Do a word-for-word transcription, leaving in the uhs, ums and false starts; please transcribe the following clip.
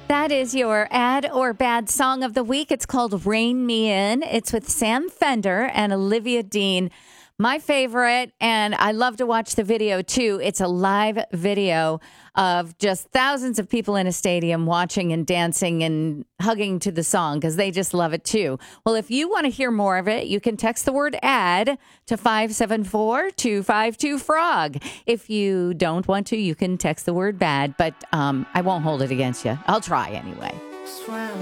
That is your ad or bad song of the week. It's called Rain Me In. It's with Sam Fender and Olivia Dean. My favorite, and I love to watch the video too. It's a live video of just thousands of people in a stadium watching and dancing and hugging to the song because they just love it too. Well, if you want to hear more of it, you can text the word ad to five seven four, two five two, frog. If you don't want to, you can text the word bad, but um, I won't hold it against you. I'll try anyway. Swam